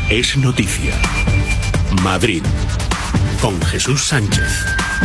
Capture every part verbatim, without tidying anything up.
es noticia. Madrid, con Jesús Sánchez.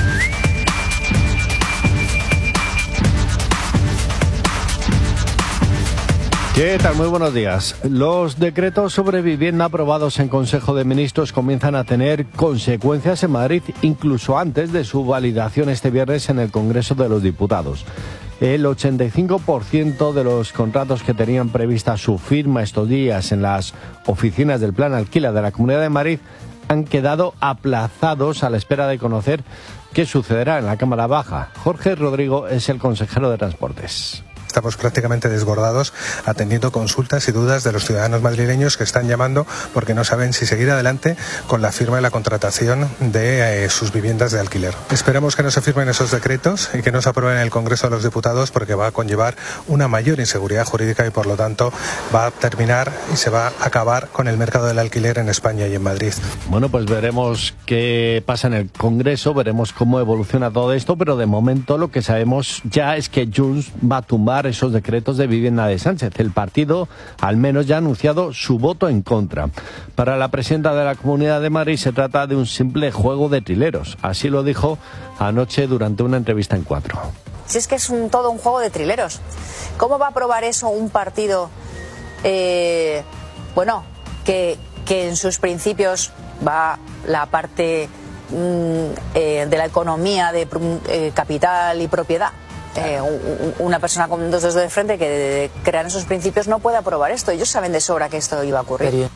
¿Qué tal? Muy buenos días. Los decretos sobre vivienda aprobados en Consejo de Ministros comienzan a tener consecuencias en Madrid, incluso antes de su validación este viernes en el Congreso de los Diputados. El ochenta y cinco por ciento de los contratos que tenían prevista su firma estos días en las oficinas del Plan Alquila de la Comunidad de Madrid han quedado aplazados a la espera de conocer qué sucederá en la Cámara Baja. Jorge Rodrigo es el consejero de Transportes. Estamos prácticamente desbordados atendiendo consultas y dudas de los ciudadanos madrileños que están llamando porque no saben si seguir adelante con la firma y la contratación de eh, sus viviendas de alquiler. Esperamos que no se firmen esos decretos y que no se aprueben en el Congreso de los Diputados porque va a conllevar una mayor inseguridad jurídica y por lo tanto va a terminar y se va a acabar con el mercado del alquiler en España y en Madrid. Bueno, pues veremos qué pasa en el Congreso, veremos cómo evoluciona todo esto, pero de momento lo que sabemos ya es que Junts va a tumbar esos decretos de vivienda de Sánchez. El partido al menos ya ha anunciado su voto en contra. Para la presidenta de la Comunidad de Madrid se trata de un simple juego de trileros. Así lo dijo anoche durante una entrevista en Cuatro. Si es que es un, todo un juego de trileros. ¿Cómo va a aprobar eso un partido, eh, bueno, que, que en sus principios va la parte mm, eh, de la economía de eh, capital y propiedad? Eh, una persona con dos dedos de frente que crean esos principios no puede aprobar esto. Ellos saben de sobra que esto iba a ocurrir.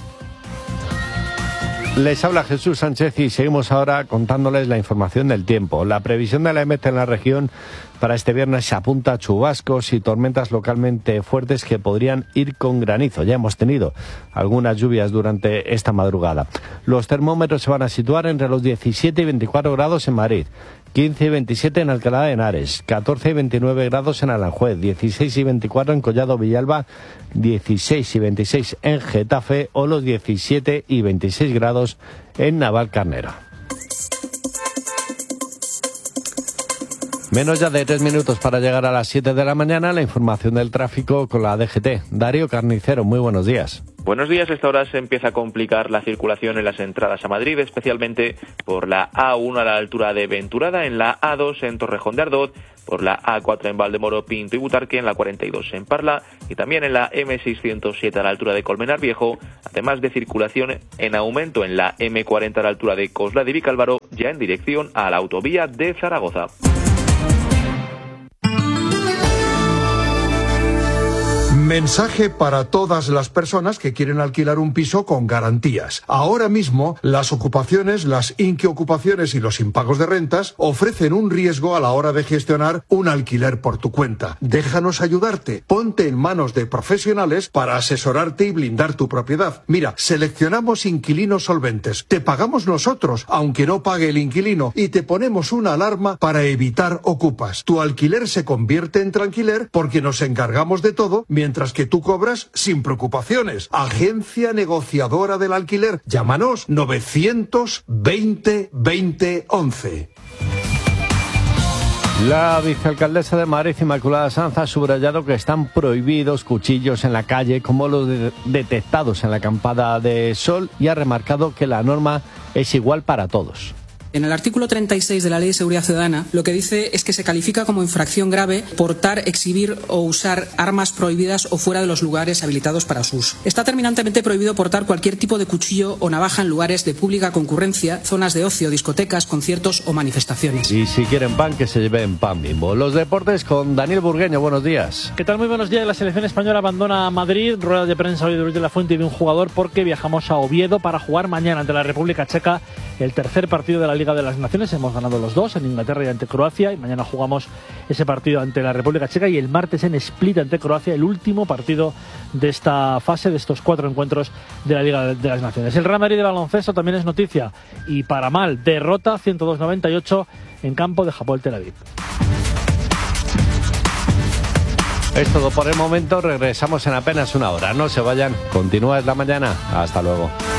Les habla Jesús Sánchez y seguimos ahora contándoles la información del tiempo. La previsión de la E M E T en la región para este viernes se apunta a chubascos y tormentas localmente fuertes que podrían ir con granizo. Ya hemos tenido algunas lluvias durante esta madrugada. Los termómetros se van a situar entre los diecisiete y veinticuatro grados en Madrid, quince y veintisiete en Alcalá de Henares, catorce y veintinueve grados en Aranjuez, dieciséis y veinticuatro en Collado Villalba, dieciséis y veintiséis en Getafe o los diecisiete y veintiséis grados en Navalcarnero. Menos ya de tres minutos para llegar a las siete de la mañana, la información del tráfico con la D G T. Darío Carnicero, muy buenos días. Buenos días. A esta hora se empieza a complicar la circulación en las entradas a Madrid, especialmente por la A uno a la altura de Venturada, en la A dos en Torrejón de Ardoz, por la A cuatro en Valdemoro, Pinto y Butarque, en la cuarenta y dos en Parla y también en la M seiscientos siete a la altura de Colmenar Viejo, además de circulación en aumento en la M cuarenta a la altura de Coslada y Vicálvaro, ya en dirección a la autovía de Zaragoza. Mensaje para todas las personas que quieren alquilar un piso con garantías. Ahora mismo, las ocupaciones, las inquiocupaciones y los impagos de rentas ofrecen un riesgo a la hora de gestionar un alquiler por tu cuenta. Déjanos ayudarte. Ponte en manos de profesionales para asesorarte y blindar tu propiedad. Mira, seleccionamos inquilinos solventes. Te pagamos nosotros, aunque no pague el inquilino, y te ponemos una alarma para evitar ocupas. Tu alquiler se convierte en tranquiler porque nos encargamos de todo mientras que tú cobras sin preocupaciones. Agencia negociadora del alquiler. Llámanos novecientos veinte veinte once. La vicealcaldesa de Madrid, Inmaculada Sanz, ha subrayado que están prohibidos cuchillos en la calle como los de- detectados en la acampada de Sol y ha remarcado que la norma es igual para todos. En el artículo treinta y seis de la Ley de Seguridad Ciudadana, lo que dice es que se califica como infracción grave portar, exhibir o usar armas prohibidas o fuera de los lugares habilitados para su uso. Está terminantemente prohibido portar cualquier tipo de cuchillo o navaja en lugares de pública concurrencia, zonas de ocio, discotecas, conciertos o manifestaciones. Y si quieren pan, que se lleven pan Bimbo. Los deportes con Daniel Burgueño, buenos días. ¿Qué tal? Muy buenos días. La selección española abandona Madrid. Rueda de prensa hoy de Luis de la Fuente y de un jugador porque viajamos a Oviedo para jugar mañana ante la República Checa el tercer partido de la Liga de las Naciones. Hemos ganado los dos, en Inglaterra y ante Croacia, y mañana jugamos ese partido ante la República Checa y el martes en Split ante Croacia, el último partido de esta fase, de estos cuatro encuentros de la Liga de las Naciones. El Real Madrid de baloncesto también es noticia, y para mal, derrota ciento dos a noventa y ocho en campo de Hapoel Tel Aviv. Es todo por el momento, regresamos en apenas una hora. No se vayan, continúa en la mañana. Hasta luego.